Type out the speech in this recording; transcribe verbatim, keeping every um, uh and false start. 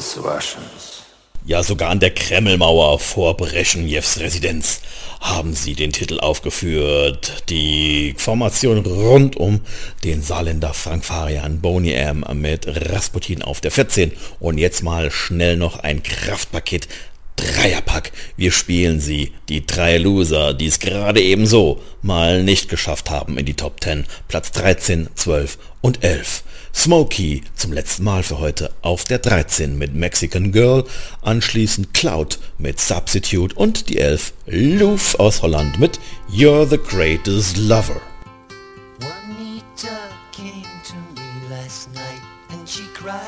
Rules Russians. Ja, sogar an der Kremlmauer vor Breschnews Residenz haben sie den Titel aufgeführt. Die Formation rund um den Saarländer Frank Farian, Boney M. mit Rasputin auf der vierzehn. Und jetzt mal schnell noch ein Kraftpaket. Dreierpack. Wir spielen sie, die drei Loser, die es gerade ebenso mal nicht geschafft haben in die Top zehn. Platz dreizehn, zwölf und elf. Smokey zum letzten Mal für heute auf der dreizehn mit Mexican Girl, anschließend Cloud mit Substitute und die elf Loof aus Holland mit You're the Greatest Lover.